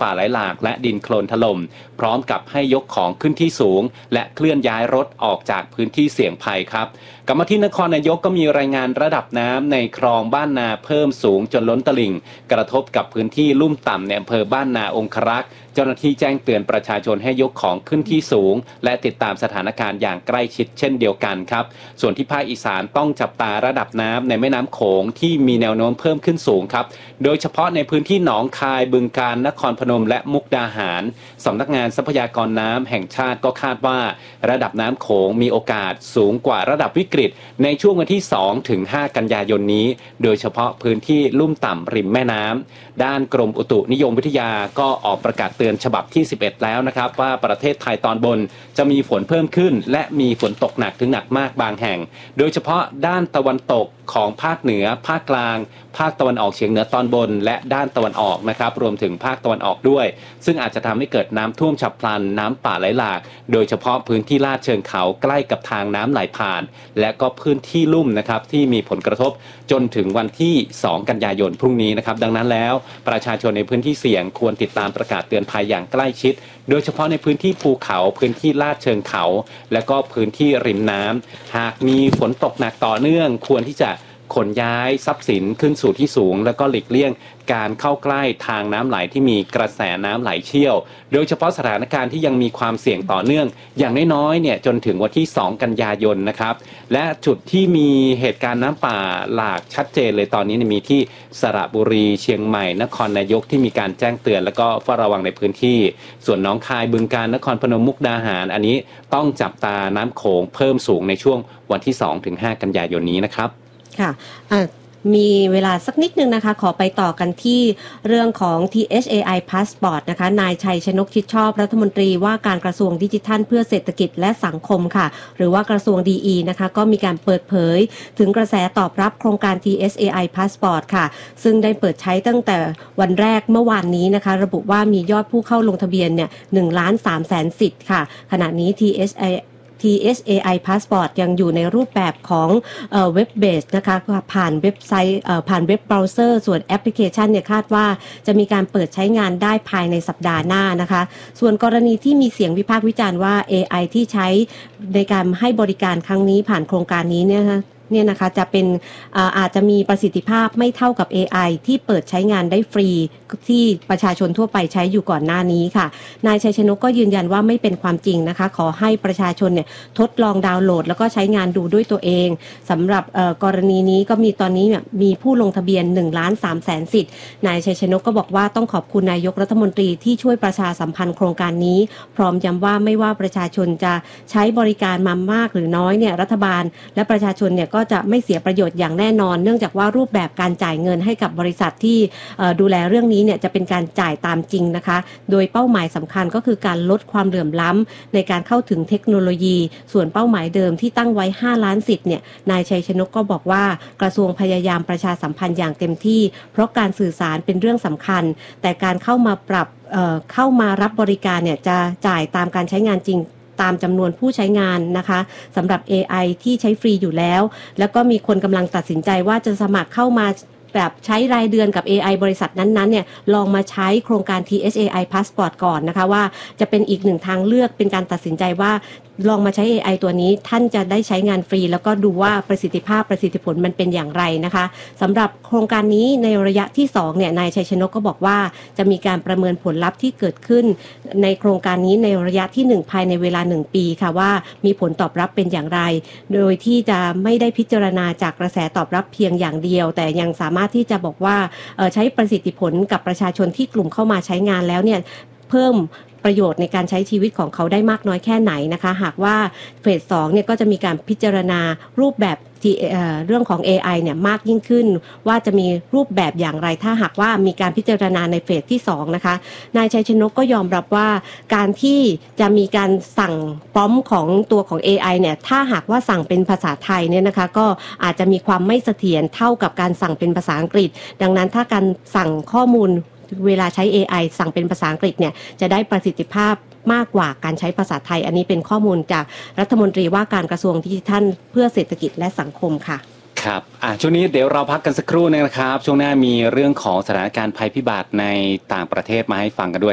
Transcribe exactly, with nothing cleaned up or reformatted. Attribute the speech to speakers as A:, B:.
A: ป่าไหลหลากและดินโคลนถล่มพร้อมกับให้ยกของขึ้นที่สูงและเคลื่อนย้ายรถออกจากพื้นที่เสี่ยงภัยครับกลับมาที่นครนายกก็มีรายงานระดับน้ำในคลองบ้านนาเพิ่มสูงจนล้นตลิ่งกระทบกับพื้นที่ลุ่มต่ำในอำเภอบ้านนาองครักษ์เจ้าหน้าที่แจ้งเตือนประชาชนให้ยกของขึ้นที่สูงและติดตามสถานการณ์อย่างใกล้ชิดเช่นเดียวกันครับส่วนที่ภาคอีสานต้องจับตาระดับน้ำในแม่น้ำโขงที่มีแนวโน้มเพิ่มขึ้นสูงครับโดยเฉพาะในพื้นที่หนองคายบึงกาฬนครพนมและมุกดาหารสำนักงานทรัพยากรน้ำแห่งชาติก็คาดว่าระดับน้ำโขงมีโอกาสสูงกว่าระดับวิกฤตในช่วงวันที่สองถึงห้ากันยายนนี้โดยเฉพาะพื้นที่ลุ่มต่ำริมแม่น้ำด้านกรมอุตุนิยมวิทยาก็ออกประกาศเตือนฉบับที่สิบเอ็ดแล้วนะครับว่าประเทศไทยตอนบนจะมีฝนเพิ่มขึ้นและมีฝนตกหนักถึงหนักมากบางแห่งโดยเฉพาะด้านตะวันตกของภาคเหนือภาคกลางภาคตะวันออกเฉียงเหนือตอนบนและด้านตะวันออกนะครับรวมถึงภาคตะวันออกด้วยซึ่งอาจจะทำให้เกิดน้ำท่วมฉับพลันน้ำป่าไหลหลากโดยเฉพาะพื้นที่ลาดเชิงเขาใกล้กับทางน้ำไหลผ่านและก็พื้นที่ลุ่มนะครับที่มีผลกระทบจนถึงวันที่สองกันยายนพรุ่งนี้นะครับดังนั้นแล้วประชาชนในพื้นที่เสี่ยงควรติดตามประกาศเตือนภัยอย่างใกล้ชิดโดยเฉพาะในพื้นที่ภูเขาพื้นที่ลาดเชิงเขาและก็พื้นที่ริมน้ำหากมีฝนตกหนักต่อเนื่องควรที่จะขนย้ายทรัพย์สินขึ้นสู่ที่สูงแล้วก็หลีกเลี่ยงการเข้าใกล้ทางน้ำไหลที่มีกระแสน้ำไหลเชี่ยวโดยเฉพาะสถานการณ์ที่ยังมีความเสี่ยงต่อเนื่องอย่างน้อยๆเนี่ยจนถึงวันที่สองกันยายนนะครับและจุดที่มีเหตุการณ์น้ำป่าหลากชัดเจนเลยตอนนี้มีที่สระบุรีเชียงใหม่นครนายกที่มีการแจ้งเตือนแล้วก็เฝ้าระวังในพื้นที่ส่วนหนองคายบึงกาฬนครพนมมุกดาหารอันนี้ต้องจับตาน้ำโขงเพิ่มสูงในช่วงวันที่สองถึงห้ากันยายนนี้นะครับ
B: ค่ะมีเวลาสักนิดนึงนะคะขอไปต่อกันที่เรื่องของ ที เอช เอ ไอ Passport นะคะนายชัยชนกชิดชอบรัฐมนตรีว่าการกระทรวงดิจิทัลเพื่อเศรษฐกิจและสังคมค่ะหรือว่ากระทรวง ดี อี นะคะก็มีการเปิดเผยถึงกระแสตอบรับโครงการ ที เอช เอ ไอ Passport ค่ะซึ่งได้เปิดใช้ตั้งแต่วันแรกเมื่อวานนี้นะคะระบุว่ามียอดผู้เข้าลงทะเบียนเนี่ยหนึ่งล้านสามแสนสิทธิ์ค่ะขณะนี้ ที เอช ไอที เอช เอ ไอ Passport ยังอยู่ในรูปแบบของเอ่อ Web Based นะคะผ่านเว็บไซต์เอ่อผ่านเว็บเบราว์เซอร์ส่วนแอปพลิเคชันเนี่ยคาดว่าจะมีการเปิดใช้งานได้ภายในสัปดาห์หน้านะคะส่วนกรณีที่มีเสียงวิพากษ์วิจารณ์ว่า เอ ไอ ที่ใช้ในการให้บริการครั้งนี้ผ่านโครงการนี้เนี่ยนะคะเนี่ยนะคะจะเป็น อา, อาจจะมีประสิทธิภาพไม่เท่ากับ เอ ไอ ที่เปิดใช้งานได้ฟรีที่ประชาชนทั่วไปใช้อยู่ก่อนหน้านี้ค่ะนายชัยชนกก็ยืนยันว่าไม่เป็นความจริงนะคะขอให้ประชาชนเนี่ยทดลองดาวน์โหลดแล้วก็ใช้งานดูด้วยตัวเองสำหรับกรณีนี้ก็มีตอนนี้มีผู้ลงทะเบียนหนึ่งล้านสามแสนสิทธิ์นายชัยชนกก็บอกว่าต้องขอบคุณนายกรัฐมนตรีที่ช่วยประชาสัมพันธ์โครงการนี้พร้อมย้ำว่าไม่ว่าประชาชนจะใช้บริการมามากหรือน้อยเนี่ยรัฐบาลและประชาชนเนี่ยก็จะไม่เสียประโยชน์อย่างแน่นอนเนื่องจากว่ารูปแบบการจ่ายเงินให้กับบริษัทที่ดูแลเรื่องนี้เนี่ยจะเป็นการจ่ายตามจริงนะคะโดยเป้าหมายสำคัญก็คือการลดความเหลื่อมล้ำในการเข้าถึงเทคโนโลยีส่วนเป้าหมายเดิมที่ตั้งไว้ห้าล้านสิทธิ์เนี่ยนายชัยชนกก็บอกว่ากระทรวงพยายามประชาสัมพันธ์อย่างเต็มที่เพราะการสื่อสารเป็นเรื่องสำคัญแต่การเข้ามาปรับเอ่อเข้ามารับบริการเนี่ยจะจ่ายตามการใช้งานจริงตามจำนวนผู้ใช้งานนะคะสำหรับ เอ ไอ ที่ใช้ฟรีอยู่แล้วแล้วก็มีคนกำลังตัดสินใจว่าจะสมัครเข้ามาแบบใช้รายเดือนกับ เอ ไอ บริษัทนั้นๆเนี่ยลองมาใช้โครงการ ที เอช เอ ไอ Passport ก่อนนะคะว่าจะเป็นอีกหนึ่งทางเลือกเป็นการตัดสินใจว่าลองมาใช้ เอ ไอ ตัวนี้ท่านจะได้ใช้งานฟรีแล้วก็ดูว่าประสิทธิภาพประสิทธิผลมันเป็นอย่างไรนะคะสำหรับโครงการนี้ในระยะที่สองเนี่ยนายชัยชนกก็บอกว่าจะมีการประเมินผลลัพธ์ที่เกิดขึ้นในโครงการนี้ในระยะที่หนึ่งภายในเวลาหนึ่งปีค่ะว่ามีผลตอบรับเป็นอย่างไรโดยที่จะไม่ได้พิจารณาจากกระแสตอบรับเพียงอย่างเดียวแต่ยังสามารถที่จะบอกว่าใช้ประสิทธิผลกับประชาชนที่กลุ่มเข้ามาใช้งานแล้วเนี่ยเพิ่มประโยชน์ในการใช้ชีวิตของเขาได้มากน้อยแค่ไหนนะคะหากว่าเฟสสองเนี่ยก็จะมีการพิจารณารูปแบบที่เรื่องของ เอ ไอ เนี่ยมากยิ่งขึ้นว่าจะมีรูปแบบอย่างไรถ้าหากว่ามีการพิจารณาในเฟสที่สองนะคะนายชัยชนกก็ยอมรับว่าการที่จะมีการสั่งพร้อมของตัวของ เอ ไอ เนี่ยถ้าหากว่าสั่งเป็นภาษาไทยเนี่ยนะคะก็อาจจะมีความไม่เสถียรเท่ากับการสั่งเป็นภาษาอังกฤษดังนั้นถ้าการสั่งข้อมูลเวลาใช้ เอ ไอ สั่งเป็นภาษาอังกฤษเนี่ยจะได้ประสิทธิภาพมากกว่าการใช้ภาษาไทยอันนี้เป็นข้อมูลจากรัฐมนตรีว่าการกระทรวงดิจิทัลเพื่อเศรษฐกิจและสังคมค่ะ
A: ครับอ่ะช่วงนี้เดี๋ยวเราพักกันสักครู่นึงนะครับช่วงหน้ามีเรื่องของสถานการณ์ภัยพิบัติในต่างประเทศมาให้ฟังกันด้วย